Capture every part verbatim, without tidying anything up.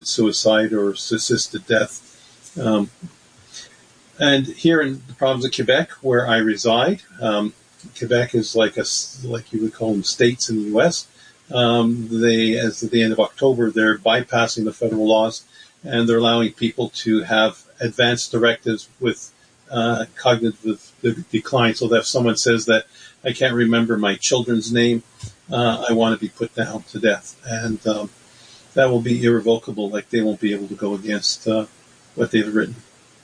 suicide or assisted death. Um, and here in the province of Quebec, where I reside, um, Quebec is like a, like you would call them states in the U S. Um, they, as at the end of October, they're bypassing the federal laws and they're allowing people to have advanced directives with uh, cognitive decline. So that if someone says that I can't remember my children's name, uh, I want to be put down to death. And um, that will be irrevocable. Like they won't be able to go against uh, what they've written.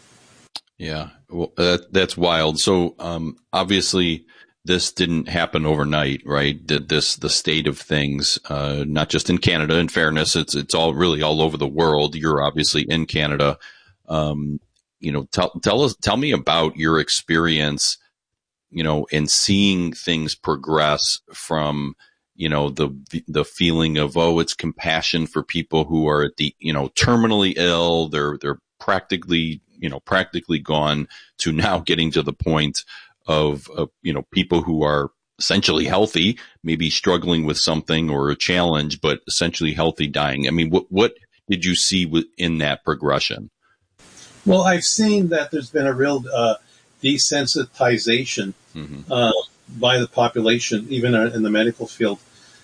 Yeah, well, that, that's wild. So um, obviously this didn't happen overnight, right? Did this the state of things, uh, not just in Canada. In fairness, it's it's all really all over the world. You're obviously in Canada. Um, you know, tell tell us tell me about your experience, you know, in seeing things progress from, you know, the the feeling of, oh, it's compassion for people who are at the, you know, terminally ill. They're they're practically, you know, practically gone, to now getting to the point of, uh, you know, people who are essentially healthy, maybe struggling with something or a challenge, but essentially healthy dying. I mean, what what did you see in that progression? Well, I've seen that there's been a real uh, desensitization mm-hmm. uh, by the population, even in the medical field,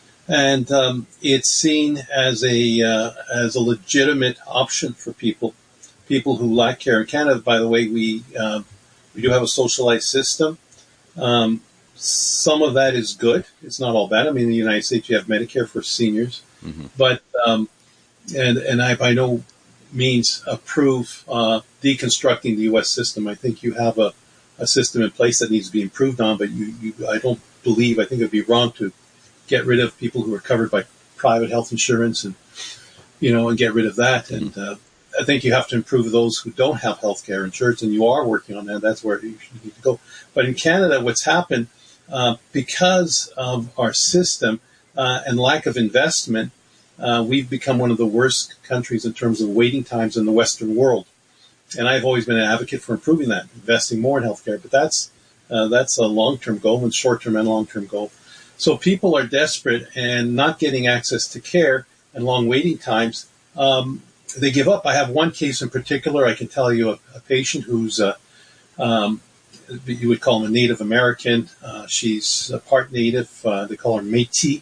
and um, it's seen as a uh, as a legitimate option for people, people who lack care. In Canada, by the way, we uh, we do have a socialized system. Um, some of that is good. It's not all bad. I mean, in the United States, you have Medicare for seniors, mm-hmm. but um, and and I by no means approve uh, deconstructing the U S system. I think you have a, a system in place that needs to be improved on, but you, you I don't believe, I think it would be wrong to get rid of people who are covered by private health insurance and, you know, and get rid of that. And uh, I think you have to improve those who don't have health care insurance, and you are working on that. That's where you need to go. But in Canada, what's happened, uh, because of our system uh, and lack of investment, Uh, we've become one of the worst countries in terms of waiting times in the Western world. And I've always been an advocate for improving that, investing more in healthcare. But that's uh, that's a long-term goal, and short-term and long-term goal. So people are desperate and not getting access to care and long waiting times. Um, they give up. I have one case in particular. I can tell you a, a patient who's, uh, um, you would call him a Native American. Uh, she's a part Native. Uh, they call her Métis,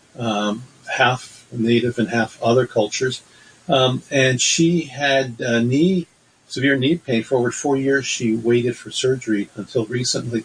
um, half Native and half other cultures. Um, and she had uh, knee, severe knee pain for over four years. She waited for surgery until recently.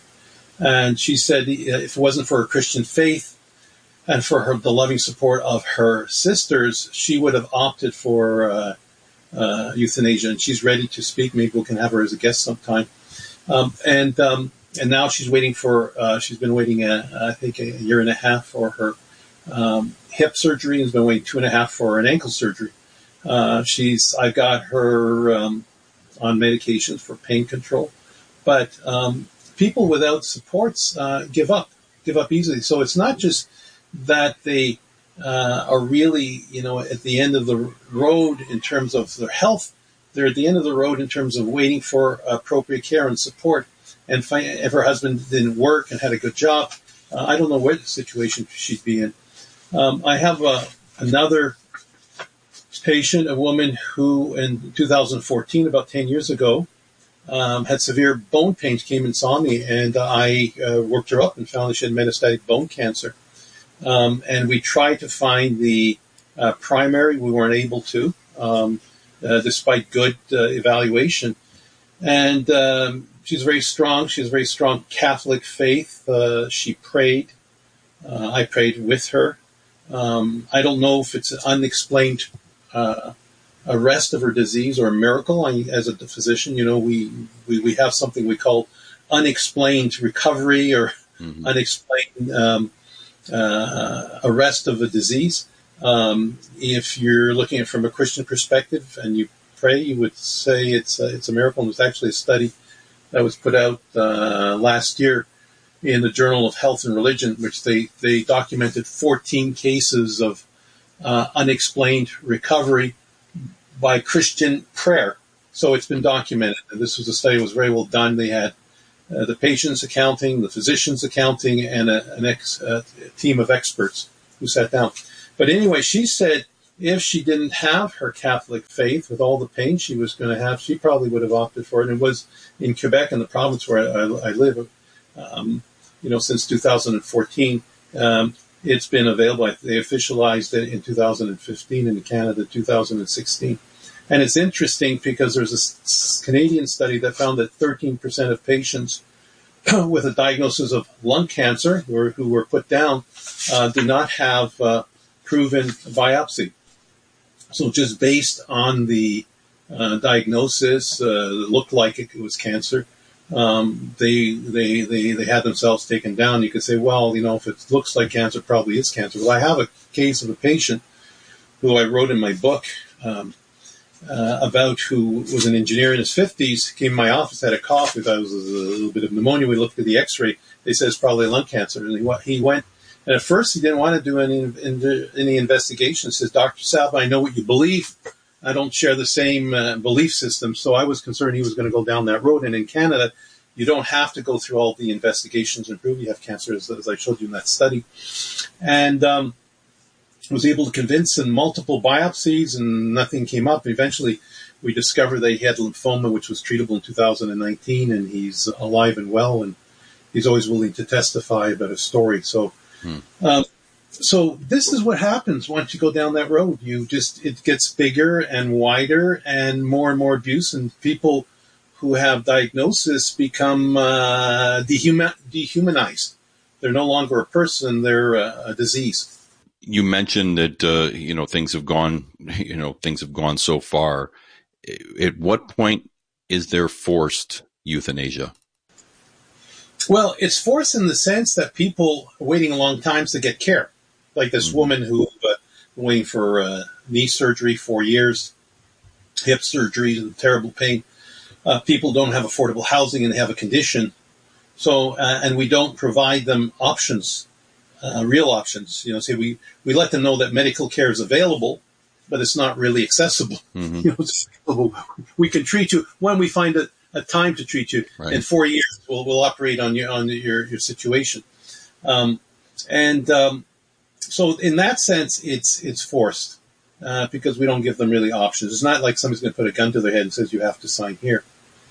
And she said if it wasn't for her Christian faith and for her, the loving support of her sisters, she would have opted for uh, uh, euthanasia. And she's ready to speak. Maybe we can have her as a guest sometime. Um, and um, and now she's waiting for, uh, she's been waiting, a, I think, a year and a half for her Um, hip surgery, and has been waiting two and a half for an ankle surgery. Uh, she's, I've got her um, on medications for pain control, but um, people without supports uh, give up, give up easily. So it's not just that they uh, are really, you know, at the end of the road in terms of their health. They're at the end of the road in terms of waiting for appropriate care and support. And if her husband didn't work and had a good job, uh, I don't know what situation she'd be in. Um, I have uh, another patient, a woman who in two thousand fourteen, about ten years ago, um, had severe bone pain. She came and saw me, and I uh, worked her up and found that she had metastatic bone cancer. Um, and we tried to find the uh, primary. We weren't able to, um, uh, despite good uh, evaluation. And um, she's very strong. She has very strong Catholic faith. Uh, she prayed. Uh, I prayed with her. Um, I don't know if it's an unexplained uh, arrest of her disease or a miracle. I, as a physician, you know, we, we, we have something we call unexplained recovery or mm-hmm. unexplained um, uh, arrest of a disease. Um, if you're looking at it from a Christian perspective and you pray, you would say it's a, it's a miracle. And there's actually a study that was put out uh, last year in the Journal of Health and Religion, which they, they documented fourteen cases of uh, unexplained recovery by Christian prayer. So it's been documented. And this was a study that was very well done. They had uh, the patient's accounting, the physician's accounting, and a, an ex, a team of experts who sat down. But anyway, she said if she didn't have her Catholic faith with all the pain she was going to have, she probably would have opted for it. And it was in Quebec, in the province where I, I, I live, um, you know, since two thousand fourteen. Um, it's been available. They officialized it in two thousand fifteen, and in Canada, two thousand sixteen. And it's interesting because there's a Canadian study that found that thirteen percent of patients with a diagnosis of lung cancer or who were put down uh, did not have uh, proven biopsy. So just based on the uh, diagnosis, uh, it looked like it was cancer. Um, they, they, they, they had themselves taken down. You could say, well, you know, if it looks like cancer, it probably is cancer. Well, I have a case of a patient who I wrote in my book, um, uh, about who was an engineer in his fifties, came to my office, had a cough. He thought it was a little bit of pneumonia. We looked at the x-ray. They said it's probably lung cancer. And he, he went, and at first he didn't want to do any, any investigation. He says, Doctor Salva, I know what you believe. I don't share the same uh, belief system. So I was concerned he was going to go down that road. And in Canada, you don't have to go through all the investigations and prove you have cancer, as, as I showed you in that study. And um, was able to convince in multiple biopsies, and nothing came up. Eventually, we discovered that he had lymphoma, which was treatable in two thousand nineteen, and he's alive and well, and he's always willing to testify about his story. So, hmm. um, so this is what happens once you go down that road. You just, it gets bigger and wider and more and more abuse, and people who have diagnosis become uh, dehuman- dehumanized. They're no longer a person; they're a, a disease. You mentioned that uh, you know things have gone, you know things have gone so far. At what point is there forced euthanasia? Well, it's forced in the sense that people are waiting a long time to get care. Like this mm-hmm. woman who uh, waiting for uh, knee surgery four years, hip surgery, terrible pain. Uh, people don't have affordable housing and they have a condition. So, uh, and we don't provide them options, uh, real options. You know, say we, we let them know that medical care is available, but it's not really accessible. Mm-hmm. You know, it's available. We can treat you when we find a, a time to treat you. Right. In four years, we'll, we'll operate on your, on your, your situation. Um, and, um, so in that sense, it's, it's forced. Uh, because we don't give them really options. It's not like somebody's going to put a gun to their head and says you have to sign here.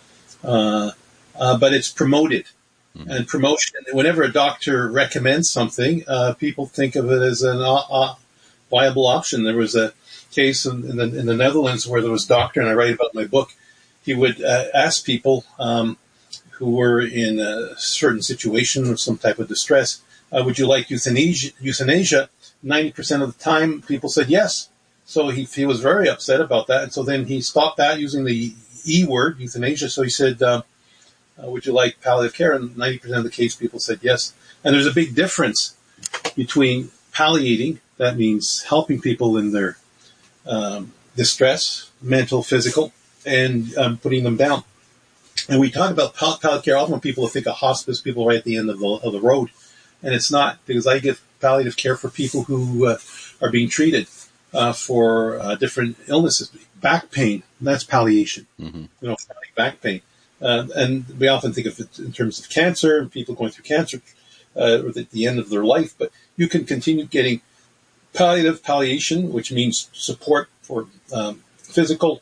Uh, uh, but it's promoted. Mm-hmm. And promotion, whenever a doctor recommends something, uh, people think of it as an uh, uh, viable option. There was a case in, in, the, in the Netherlands where there was a doctor, and I write about in my book, he would uh, ask people um, who were in a certain situation or some type of distress, uh, would you like euthanasia? euthanasia? ninety percent of the time, people said yes. So he, he was very upset about that. And so then he stopped that using the E word, euthanasia. So he said, uh, uh, would you like palliative care? And ninety percent of the case people said yes. And there's a big difference between palliating, that means helping people in their um, distress, mental, physical, and um, putting them down. And we talk about pal- palliative care. Often when people think of hospice, people right at the end of the, of the road. And it's not, because I give palliative care for people who uh, are being treated. Uh, for uh, different illnesses, back pain, that's palliation. Mm-hmm. You know, back pain, uh, and we often think of it in terms of cancer, people going through cancer, uh, or at the end of their life. But you can continue getting palliative palliation, which means support for um, physical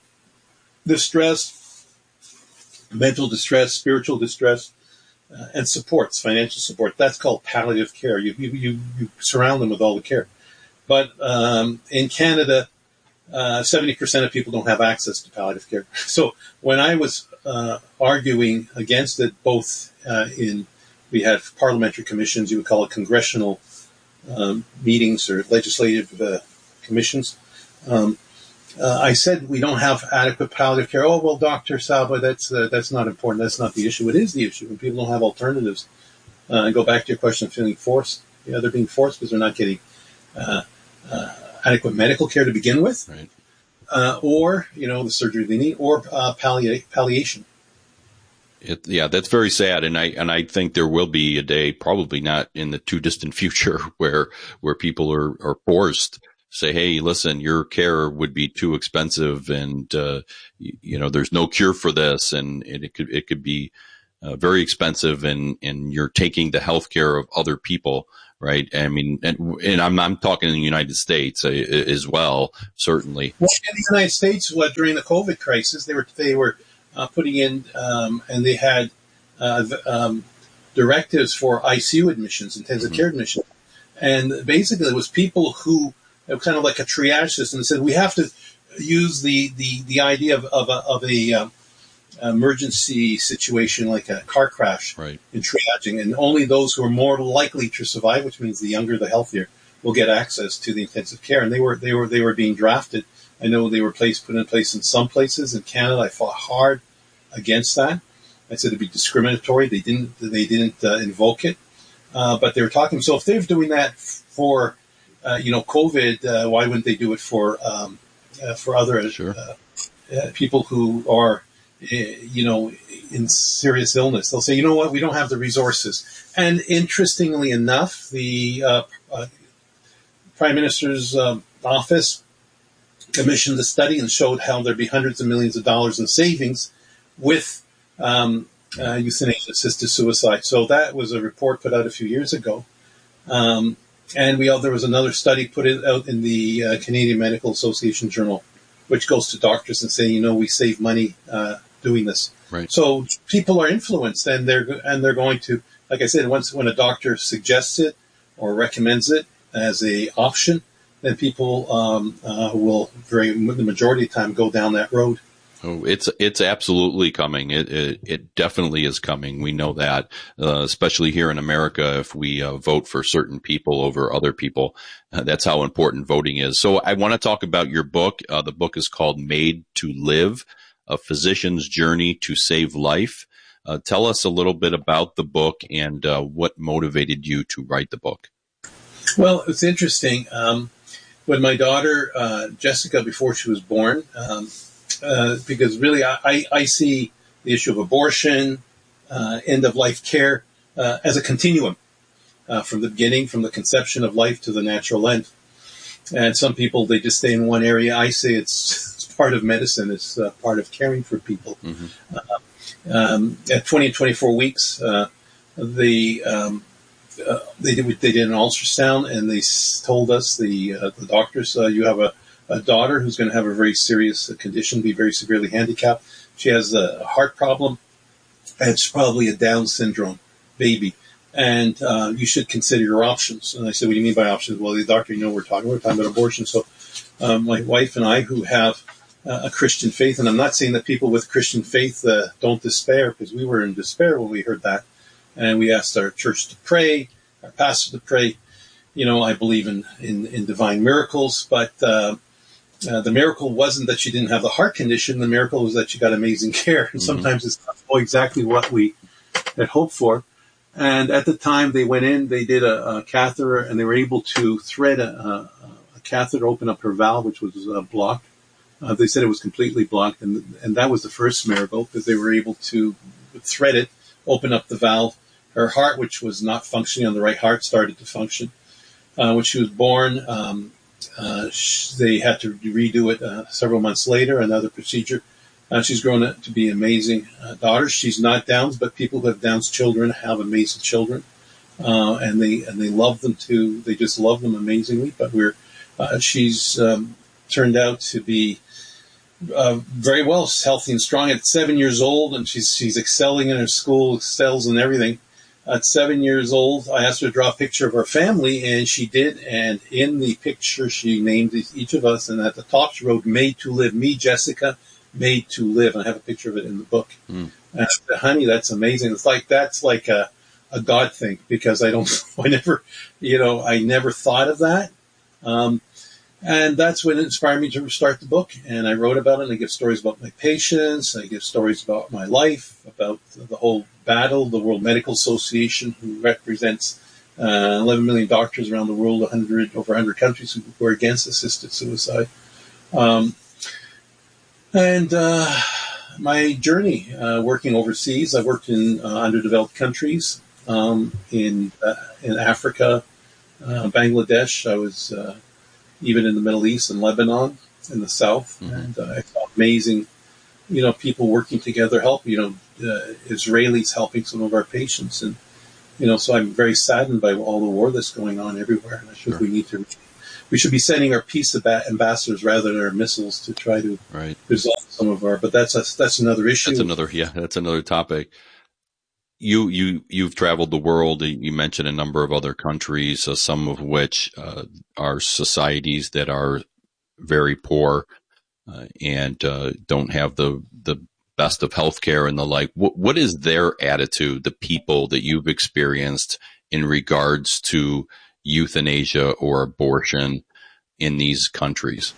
distress, mental distress, spiritual distress, uh, and supports, financial support. That's called palliative care. You you you, you surround them with all the care. But um, in Canada, uh, seventy percent of people don't have access to palliative care. So when I was uh, arguing against it, both uh, in, we have parliamentary commissions, you would call it congressional um, meetings or legislative uh, commissions, um, uh, I said we don't have adequate palliative care. Oh, well, Doctor Salva, that's, uh, that's not important. That's not the issue. It is the issue. When people don't have alternatives. Uh, and go back to your question of feeling forced. Yeah, they're being forced because they're not getting uh, Uh, adequate medical care to begin with, right. uh, or, you know, the surgery they need, or uh, pallia- palliation. It, yeah, that's very sad. And I, and I think there will be a day, probably not in the too distant future, where, where people are, are forced to say, hey, listen, your care would be too expensive and, uh, you, you know, there's no cure for this. And, and it could, it could be uh, very expensive and, and you're taking the health care of other people right? I mean, and, and I'm, I'm talking in the United States uh, as well, certainly. Well, in the United States, what, during the COVID crisis, they were, they were uh, putting in, um, and they had uh, um, directives for I C U admissions, intensive mm-hmm. care admissions. And basically it was people who, it was kind of like a triage system, said we have to use the, the, the idea of, of a, of a um, emergency situation like a car crash right. in triaging, and only those who are more likely to survive, which means the younger, the healthier, will get access to the intensive care. And they were they were they were being drafted. I know they were placed put in place in some places in Canada. I fought hard against that. I said it'd be discriminatory. They didn't they didn't uh, invoke it, uh, but they were talking. So if they're doing that for uh, you know COVID, uh, why wouldn't they do it for um, uh, for other sure. uh, uh, people who are you know, in serious illness? They'll say, you know what, we don't have the resources. And interestingly enough, the uh, uh, Prime Minister's um, office commissioned a study and showed how there'd be hundreds of millions of dollars in savings with um, uh, euthanasia-assisted suicide. So that was a report put out a few years ago. Um, and we there was another study put it out in the uh, Canadian Medical Association Journal, which goes to doctors and saying, you know, we save money uh, doing this. Right. So people are influenced, and they're and they're going to, like I said, once when a doctor suggests it or recommends it as a option, then people um, uh, will very the majority of the time go down that road. Oh, it's it's absolutely coming. It, it it definitely is coming. We know that, uh, especially here in America. If we uh, vote for certain people over other people, uh, that's how important voting is. So I want to talk about your book. Uh, the book is called "Made to Live: A Physician's Journey to Save Life." Uh, tell us a little bit about the book and uh, what motivated you to write the book. Well, it's interesting. Um, when my daughter uh, Jessica, before she was born. Um, Uh, because really, I, I see the issue of abortion, uh, end-of-life care, uh, as a continuum uh, from the beginning, from the conception of life to the natural end. And some people, they just stay in one area. I say it's, it's part of medicine. It's uh, part of caring for people. Mm-hmm. Uh, um, at twenty and twenty-four weeks, uh, the um, uh, they did they did an ultrasound, and they told us the uh, the doctors, uh, you have a a daughter who's going to have a very serious condition, be very severely handicapped. She has a heart problem, and it's probably a Down syndrome baby. And uh, you should consider your options. And I said, what do you mean by options? Well, the doctor, you know, we're talking, we're talking about abortion. So um, my wife and I, who have uh, a Christian faith, and I'm not saying that people with Christian faith uh, don't despair, because we were in despair when we heard that. And we asked our church to pray, our pastor to pray. You know, I believe in, in, in divine miracles, but uh, Uh, the miracle wasn't that she didn't have the heart condition. The miracle was that she got amazing care. And mm-hmm. sometimes it's not exactly what we had hoped for. And at the time they went in, they did a, a catheter, and they were able to thread a, a, a catheter, open up her valve, which was uh, blocked. Uh, they said it was completely blocked. And, and that was the first miracle, because they were able to thread it, open up the valve. Her heart, which was not functioning on the right heart, started to function. Uh, when she was born, um, Uh, they had to redo it uh, several months later, another procedure. Uh, she's grown up to be amazing uh, daughter. She's not Downs, but people who have Downs children have amazing children, uh, and they and they love them too. They just love them amazingly. But we're uh, she's um, turned out to be uh, very well, healthy and strong at seven years old, and she's she's excelling in her school, excels in everything. At seven years old, I asked her to draw a picture of her family, and she did. And in the picture, she named each of us. And at the top, she wrote, "Made to Live." Me, Jessica, made to live. And I have a picture of it in the book. Mm. And I said, honey, that's amazing. It's like, that's like a, a God thing, because I don't, I never, you know, I never thought of that. Um, and that's what inspired me to start the book. And I wrote about it, and I give stories about my patients. I give stories about my life, about the whole battle, the World Medical Association, who represents uh, eleven million doctors around the world, one hundred, over one hundred countries who, who are against assisted suicide. Um, and uh, my journey uh, working overseas, I worked in uh, underdeveloped countries, um, in uh, in Africa, uh, Bangladesh. I was uh, even in the Middle East and Lebanon in the south, mm-hmm. and uh, I saw amazing, you know, people working together, help, you know, uh, Israelis helping some of our patients. And you know, so I'm very saddened by all the war that's going on everywhere. And I think sure. we need to, we should be sending our peace ambassadors rather than our missiles to try to right. resolve some of our, but that's, a, that's another issue. That's another, yeah, that's another topic. You, you, you've traveled the world. You mentioned a number of other countries, uh, some of which, uh, are societies that are very poor, uh, and, uh, don't have the, the best of healthcare and the like. What, what is their attitude, the people that you've experienced in regards to euthanasia or abortion in these countries?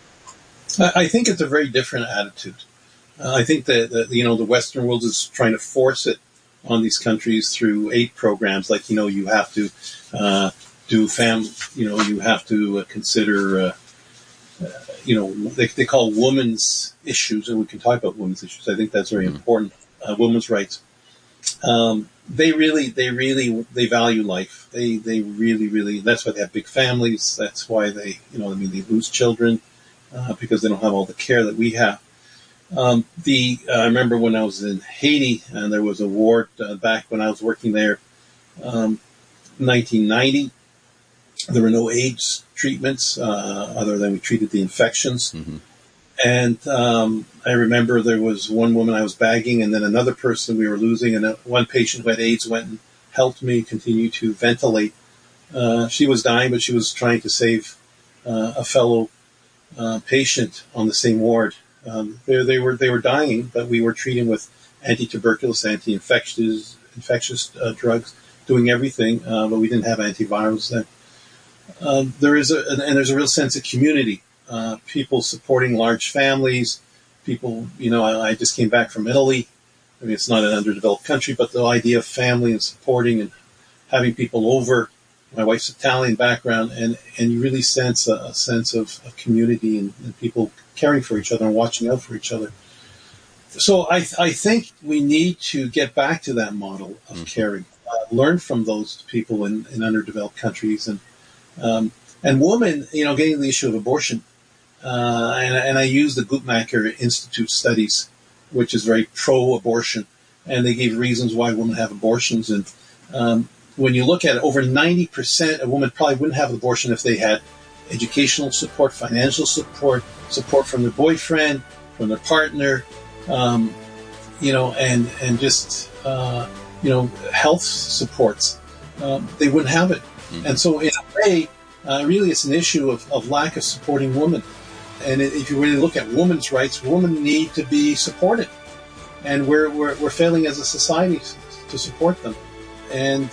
I think it's a very different attitude. Uh, I think that, that, you know, the Western world is trying to force it on these countries through aid programs. Like, you know, you have to, uh, do fam, you know, you have to uh, consider, uh, uh, you know, they, they call women's issues, and we can talk about women's issues. I think that's very mm-hmm. important. Uh, women's rights. Um, they really, they really, they value life. They, they really, really, that's why they have big families. That's why they, you know, I mean, they lose children, uh, because they don't have all the care that we have. Um, the, uh, I remember when I was in Haiti, and there was a war uh, back when I was working there, um, nineteen ninety. There were no AIDS treatments, uh, other than we treated the infections. Mm-hmm. And, um, I remember there was one woman I was bagging, and then another person we were losing, and one patient who had AIDS went and helped me continue to ventilate. Uh, she was dying, but she was trying to save, uh, a fellow, uh, patient on the same ward. Um, they, they were, they were dying, but we were treating with anti-tuberculous, anti-infectious, infectious, uh, drugs, doing everything, uh, but we didn't have antivirals then. Um, there is a, and there's a real sense of community, uh, people supporting large families, people, you know, I, I just came back from Italy. I mean, it's not an underdeveloped country, but the idea of family and supporting and having people over. My wife's Italian background, and, and you really sense a, a sense of, of community and, and people caring for each other and watching out for each other. So I, I think we need to get back to that model of mm-hmm. caring, uh, learn from those people in, in underdeveloped countries. And, um, and women, you know, getting the issue of abortion, uh, and, and I use the Guttmacher Institute studies, which is very pro-abortion, and they gave reasons why women have abortions. And, um, when you look at it, over ninety percent of women probably wouldn't have an abortion if they had educational support, financial support, support from their boyfriend, from their partner, um, you know, and, and just, uh, you know, health supports. Um, they wouldn't have it. Mm-hmm. And so in a way, uh, really it's an issue of, of lack of supporting women. And if you really look at women's rights, women need to be supported. And we're, we're, we're failing as a society to support them. And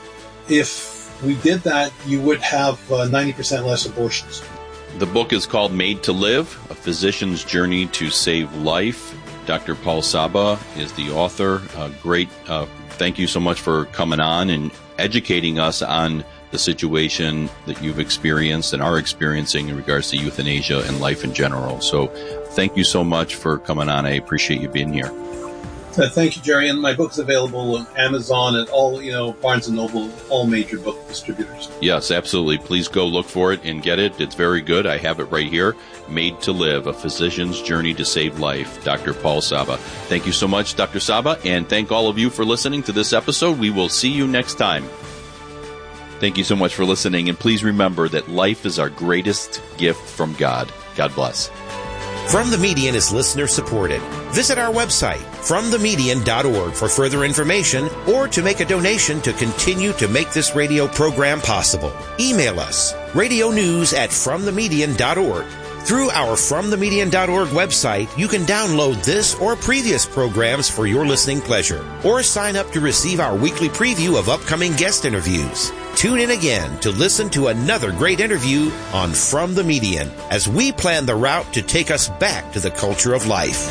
if we did that, you would have uh, ninety percent less abortions. The book is called Made to Live, A Physician's Journey to Save Life. Doctor Paul Saba is the author. Uh, great. Uh, thank you so much for coming on and educating us on the situation that you've experienced and are experiencing in regards to euthanasia and life in general. So thank you so much for coming on. I appreciate you being here. Uh, thank you, Jerry. And my book's available on Amazon and all, you know, Barnes and Noble, all major book distributors. Yes, absolutely. Please go look for it and get it. It's very good. I have it right here. Made to Live, A Physician's Journey to Save Life. Doctor Paul Saba. Thank you so much, Doctor Saba. And thank all of you for listening to this episode. We will see you next time. Thank you so much for listening. And please remember that life is our greatest gift from God. God bless. From the Median is listener supported. Visit our website, from the median dot org, for further information or to make a donation to continue to make this radio program possible. Email us, radio news at from the median dot org. Through our from the median dot org website, you can download this or previous programs for your listening pleasure, or sign up to receive our weekly preview of upcoming guest interviews. Tune in again to listen to another great interview on From the Median as we plan the route to take us back to the culture of life.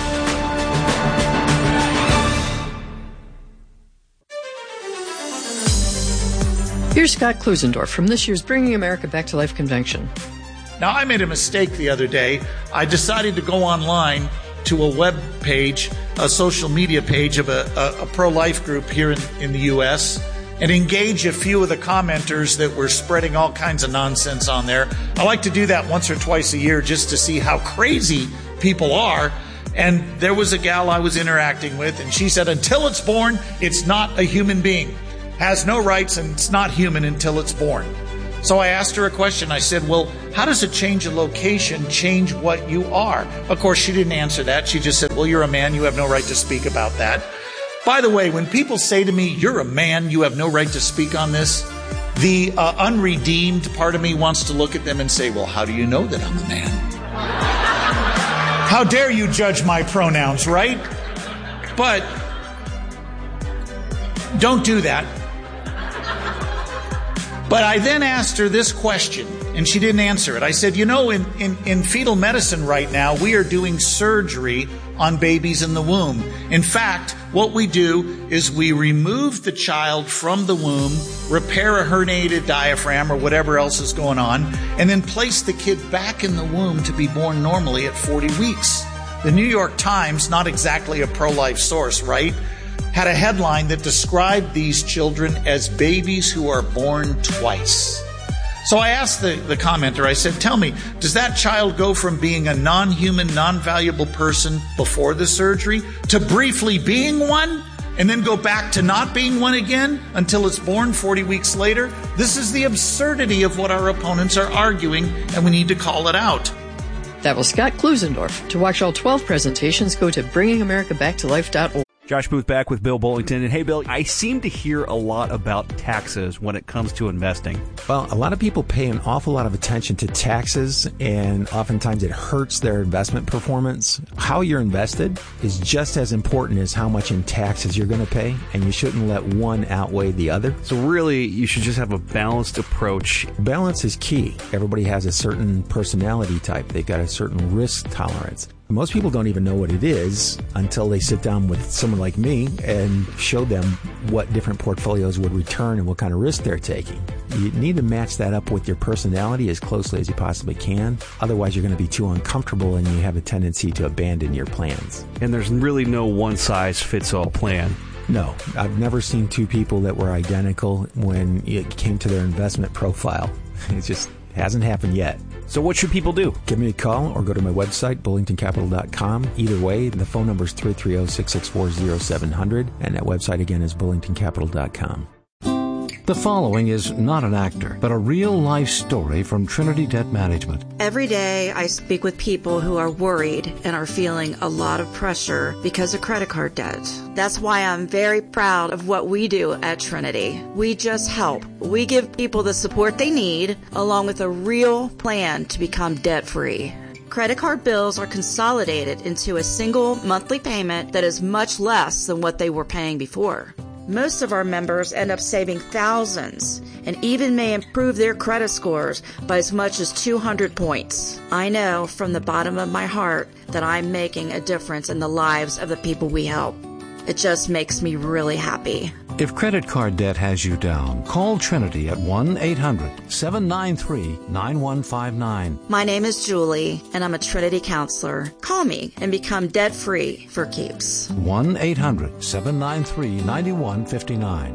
Here's Scott Klusendorf from this year's Bringing America Back to Life convention. Now, I made a mistake the other day. I decided to go online to a web page, a social media page of a, a, a pro-life group here in, in the U S, and engage a few of the commenters that were spreading all kinds of nonsense on there. I like to do that once or twice a year just to see how crazy people are. And there was a gal I was interacting with, and she said, until it's born, it's not a human being. has no rights and it's not human until it's born. So I asked her a question. I said, well, how does a change of location change what you are? Of course, she didn't answer that. She just said, well, you're a man. You have no right to speak about that. By the way, when people say to me, you're a man, you have no right to speak on this, the uh, unredeemed part of me wants to look at them and say, well, how do you know that I'm a man? How dare you judge my pronouns, right? But don't do that. But I then asked her this question, and she didn't answer it. I said, you know, in, in, in fetal medicine right now, we are doing surgery on babies in the womb. In fact, what we do is we remove the child from the womb, repair a herniated diaphragm or whatever else is going on, and then place the kid back in the womb to be born normally at forty weeks. The New York Times, not exactly a pro-life source, right, had a headline that described these children as babies who are born twice. So I asked the, the commenter, I said, tell me, does that child go from being a non-human, non-valuable person before the surgery to briefly being one and then go back to not being one again until it's born forty weeks later? This is the absurdity of what our opponents are arguing, and we need to call it out. That was Scott Klusendorf. To watch all twelve presentations, go to bringing america back to life dot org. Josh Booth back with Bill Bullington. And hey, Bill, I seem to hear a lot about taxes when it comes to investing. Well, a lot of people pay an awful lot of attention to taxes, and oftentimes it hurts their investment performance. How you're invested is just as important as how much in taxes you're going to pay, and you shouldn't let one outweigh the other. So really, you should just have a balanced approach. Balance is key. Everybody has a certain personality type. They've got a certain risk tolerance. Most people don't even know what it is until they sit down with someone like me and show them what different portfolios would return and what kind of risk they're taking. You need to match that up with your personality as closely as you possibly can. Otherwise, you're going to be too uncomfortable and you have a tendency to abandon your plans. And there's really no one-size-fits-all plan. No, I've never seen two people that were identical when it came to their investment profile. It just hasn't happened yet. So what should people do? Give me a call or go to my website, bullington capital dot com. Either way, the phone number is three three zero, six six four, zero seven zero zero, and that website again is bullington capital dot com. The following is not an actor, but a real-life story from Trinity Debt Management. Every day I speak with people who are worried and are feeling a lot of pressure because of credit card debt. That's why I'm very proud of what we do at Trinity. We just help. We give people the support they need, along with a real plan to become debt-free. Credit card bills are consolidated into a single monthly payment that is much less than what they were paying before. Most of our members end up saving thousands and even may improve their credit scores by as much as two hundred points. I know from the bottom of my heart that I'm making a difference in the lives of the people we help. It just makes me really happy. If credit card debt has you down, call Trinity at one eight hundred, seven nine three, nine one five nine. My name is Julie, and I'm a Trinity counselor. Call me and become debt-free for keeps. one eight hundred, seven nine three, nine one five nine.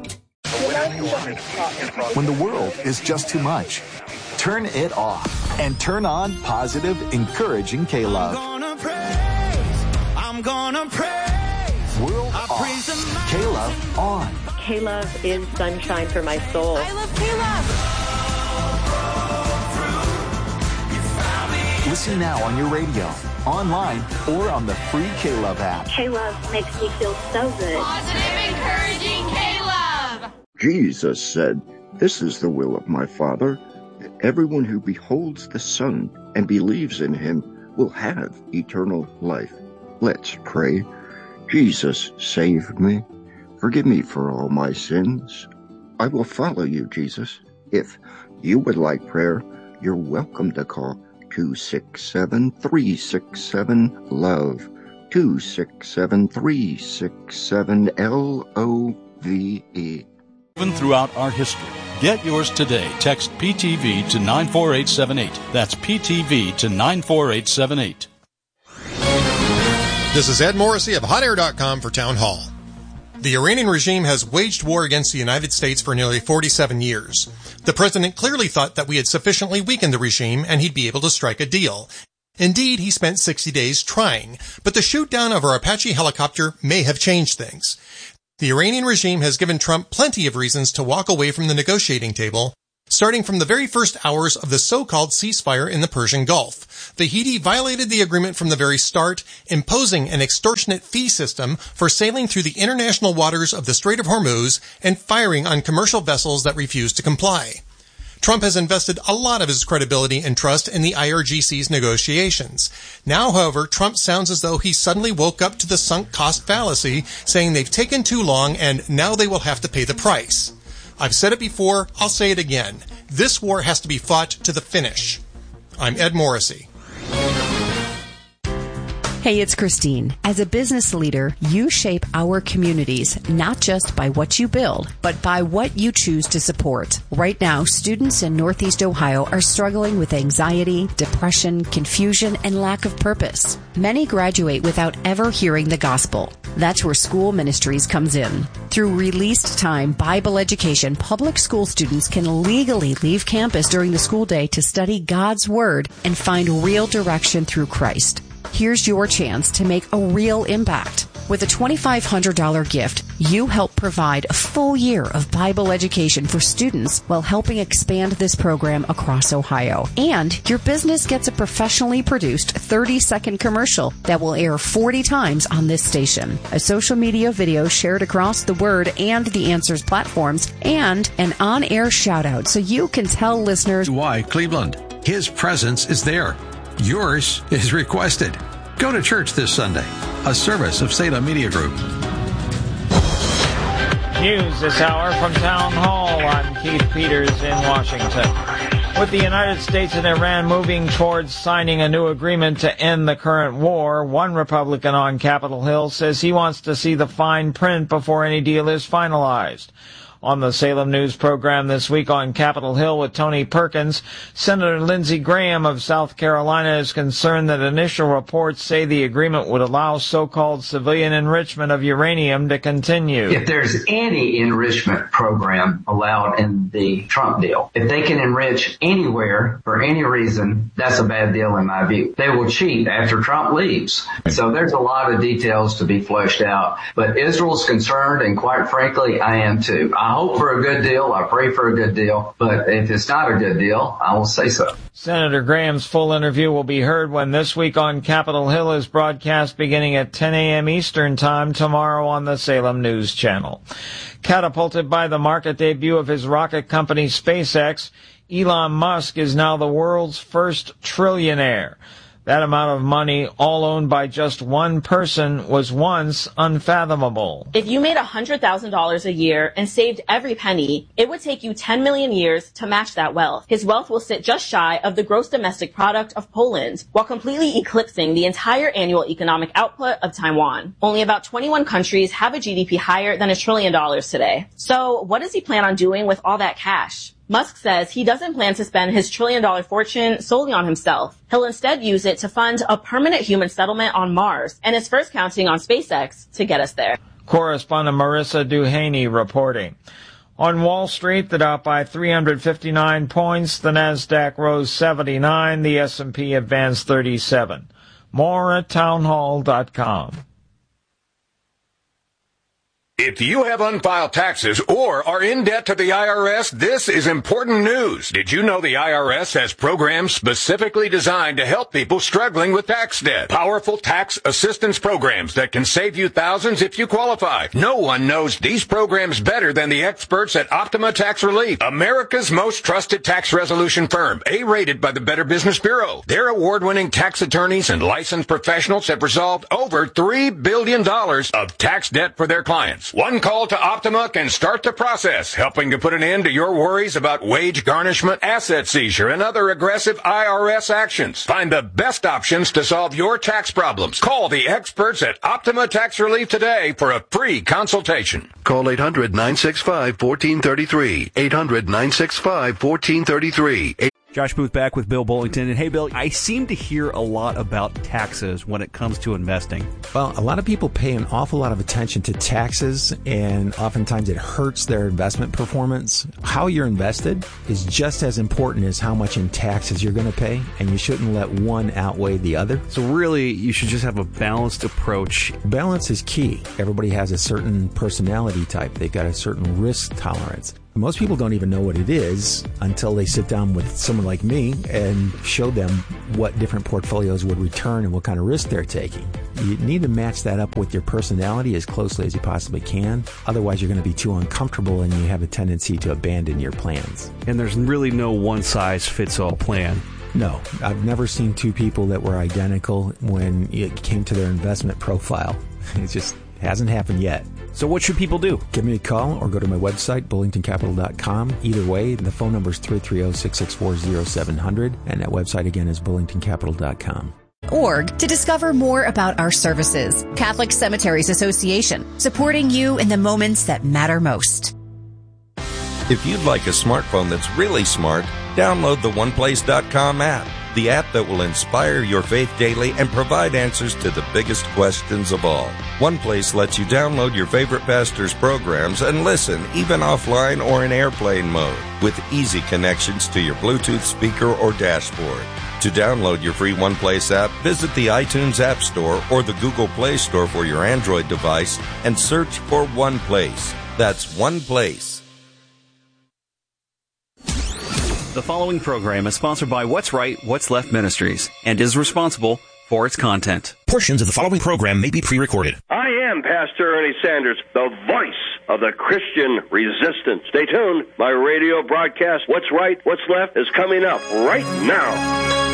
When the world is just too much, turn it off and turn on positive, encouraging K-Love. I'm gonna praise, I'm gonna praise. World off, K-Love on. K-Love is sunshine for my soul. I love K-Love. Listen now on your radio, online, or on the free K-Love app. K-Love makes me feel so good. Positive, encouraging K-Love. Jesus said, "This is the will of my Father, that everyone who beholds the Son and believes in him will have eternal life." Let's pray. Jesus, save me. Forgive me for all my sins. I will follow you, Jesus. If you would like prayer, you're welcome to call two six seven, three six seven, LOVE, two six seven, three six seven, L O V E. Even throughout our history. Get yours today. Text P T V to nine four eight seven eight. That's P T V to nine four eight seven eight. This is Ed Morrissey of hot air dot com for Town Hall. The Iranian regime has waged war against the United States for nearly forty-seven years. The president clearly thought that we had sufficiently weakened the regime and he'd be able to strike a deal. Indeed, he spent sixty days trying, but the shoot down of our Apache helicopter may have changed things. The Iranian regime has given Trump plenty of reasons to walk away from the negotiating table, starting from the very first hours of the so-called ceasefire in the Persian Gulf. The Houthi violated the agreement from the very start, imposing an extortionate fee system for sailing through the international waters of the Strait of Hormuz and firing on commercial vessels that refused to comply. Trump has invested a lot of his credibility and trust in the I R G C's negotiations. Now, however, Trump sounds as though he suddenly woke up to the sunk cost fallacy, saying they've taken too long and now they will have to pay the price. I've said it before, I'll say it again. This war has to be fought to the finish. I'm Ed Morrissey. Hey, it's Christine. As a business leader, you shape our communities, not just by what you build, but by what you choose to support. Right now, students in Northeast Ohio are struggling with anxiety, depression, confusion, and lack of purpose. Many graduate without ever hearing the gospel. That's where School Ministries comes in. Through released time Bible education, public school students can legally leave campus during the school day to study God's Word and find real direction through Christ. Here's your chance to make a real impact. With a twenty-five hundred dollars gift, you help provide a full year of Bible education for students while helping expand this program across Ohio. And your business gets a professionally produced thirty-second commercial that will air forty times on this station, a social media video shared across the Word and the Answers platforms, and an on-air shout-out so you can tell listeners why Cleveland. His presence is there. Yours is requested. Go to church this Sunday, a service of Salem Media Group. News this hour from Town Hall. I'm Keith Peters in Washington. With the United States and Iran moving towards signing a new agreement to end the current war, one Republican on Capitol Hill says he wants to see the fine print before any deal is finalized. On the Salem News program this week on Capitol Hill with Tony Perkins, Senator Lindsey Graham of South Carolina is concerned that initial reports say the agreement would allow so-called civilian enrichment of uranium to continue. If there's any enrichment program allowed in the Trump deal, if they can enrich anywhere for any reason, that's a bad deal in my view. They will cheat after Trump leaves. So there's a lot of details to be fleshed out. But Israel's concerned, and quite frankly, I am too. I hope for a good deal. I pray for a good deal. But if it's not a good deal, I will say so. Senator Graham's full interview will be heard when This Week on Capitol Hill is broadcast beginning at ten a.m. Eastern Time tomorrow on the Salem News Channel. Catapulted by the market debut of his rocket company SpaceX, Elon Musk is now the world's first trillionaire. That amount of money, all owned by just one person, was once unfathomable. If you made one hundred thousand dollars a year and saved every penny, it would take you ten million years to match that wealth. His wealth will sit just shy of the gross domestic product of Poland, while completely eclipsing the entire annual economic output of Taiwan. Only about twenty-one countries have a G D P higher than a trillion dollars today. So what does he plan on doing with all that cash? Musk says he doesn't plan to spend his trillion-dollar fortune solely on himself. He'll instead use it to fund a permanent human settlement on Mars, and is first counting on SpaceX to get us there. Correspondent Marissa Duhaney reporting. On Wall Street, the Dow by three hundred fifty-nine points, the Nasdaq rose seventy-nine, the S and P advanced thirty-seven. More at townhall dot com. If you have unfiled taxes or are in debt to the I R S, this is important news. Did you know the I R S has programs specifically designed to help people struggling with tax debt? Powerful tax assistance programs that can save you thousands if you qualify. No one knows these programs better than the experts at Optima Tax Relief, America's most trusted tax resolution firm, A-rated by the Better Business Bureau. Their award-winning tax attorneys and licensed professionals have resolved over three billion dollars of tax debt for their clients. One call to Optima can start the process, helping to put an end to your worries about wage garnishment, asset seizure, and other aggressive I R S actions. Find the best options to solve your tax problems. Call the experts at Optima Tax Relief today for a free consultation. Call eight hundred, nine six five, one four three three. eight hundred, nine six five, one four three three. Josh Booth back with Bill Bullington. And hey, Bill, I seem to hear a lot about taxes when it comes to investing. Well, a lot of people pay an awful lot of attention to taxes, and oftentimes it hurts their investment performance. How you're invested is just as important as how much in taxes you're going to pay, and you shouldn't let one outweigh the other. So really, you should just have a balanced approach. Balance is key. Everybody has a certain personality type. They've got a certain risk tolerance. Most people don't even know what it is until they sit down with someone like me and show them what different portfolios would return and what kind of risk they're taking. You need to match that up with your personality as closely as you possibly can. Otherwise, you're going to be too uncomfortable and you have a tendency to abandon your plans. And there's really no one-size-fits-all plan. No, I've never seen two people that were identical when it came to their investment profile. It just hasn't happened yet. So what should people do? Give me a call or go to my website, bullington capital dot com. Either way, the phone number is three three zero, six six four, zero seven zero zero, and that website again is bullington capital dot com. Org to discover more about our services. Catholic Cemeteries Association, supporting you in the moments that matter most. If you'd like a smartphone that's really smart, download the one place dot com app, the app that will inspire your faith daily and provide answers to the biggest questions of all. OnePlace lets you download your favorite pastor's programs and listen even offline or in airplane mode with easy connections to your Bluetooth speaker or dashboard. To download your free OnePlace app, visit the iTunes App Store or the Google Play Store for your Android device and search for OnePlace. That's OnePlace. The following program is sponsored by What's Right, What's Left Ministries and is responsible for its content. Portions of the following program may be pre-recorded. I am Pastor Ernie Sanders, the voice of the Christian resistance. Stay tuned. My radio broadcast, What's Right, What's Left, is coming up right now.